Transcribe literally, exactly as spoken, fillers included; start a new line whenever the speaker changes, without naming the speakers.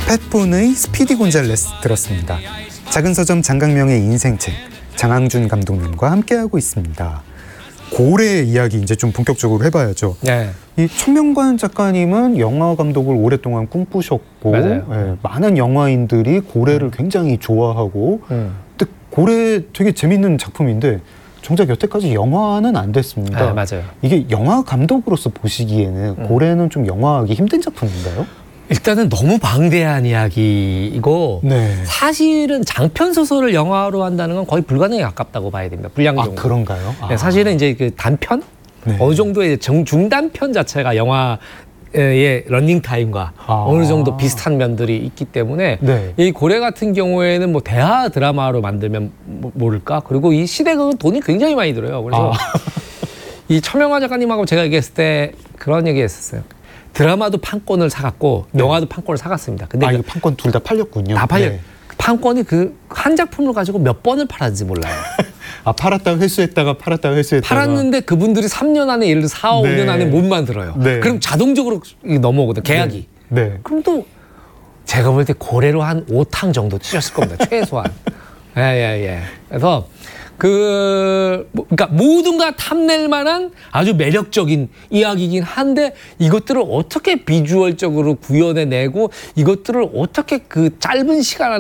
팻본의 스피디 곤잘레스 들었습니다. 작은 서점 장강명의 인생책, 장항준 감독님과 함께하고 있습니다. 고래 이야기 이제 좀 본격적으로 해봐야죠.
네.
이 천명관 작가님은 영화 감독을 오랫동안 꿈꾸셨고, 예, 많은 영화인들이 고래를 음. 굉장히 좋아하고, 음. 근데 고래 되게 재밌는 작품인데 정작 여태까지 영화는 안 됐습니다.
네, 맞아요.
이게 영화 감독으로서 보시기에는 음. 고래는 좀 영화하기 힘든 작품인가요?
일단은 너무 방대한 이야기이고
네.
사실은 장편 소설을 영화로 한다는 건 거의 불가능에 가깝다고 봐야 됩니다. 분량 정도.
아, 그런가요? 아.
네, 사실은 이제 그 단편 네. 어느 정도의 정, 중단편 자체가 영화의 러닝 타임과 아. 어느 정도 비슷한 면들이 있기 때문에 네. 이 고래 같은 경우에는 뭐 대하 드라마로 만들면 뭐, 모를까? 그리고 이 시대극은 돈이 굉장히 많이 들어요. 그래서 아. 이 천명환 작가님하고 제가 얘기했을 때 그런 얘기했었어요. 드라마도 판권을 사갔고 네. 영화도 판권을 사갔습니다. 근데
아,
그
이거 판권 둘 다 팔렸군요.
다 팔렸.
네.
판권이 그 한 작품을 가지고 몇 번을 팔았는지 몰라요.
아, 팔았다가 회수했다가 팔았다가 회수했다가.
팔았는데 그분들이 삼 년 안에 예를 들어 사, 오 년 네. 안에 못 만들어요. 네. 그럼 자동적으로 넘어오거든, 계약이.
네. 네.
그럼 또 제가 볼 때 고래로 한 오 탕 정도 찢었을 겁니다. 최소한. 예, 예, 예. 그래서 그, 뭐, 그러니까 모든가 탐낼 만한 아주 매력적인 이야기이긴 한데 이것들을 어떻게 비주얼적으로 구현해내고 이것들을 어떻게 그 짧은 시간 안에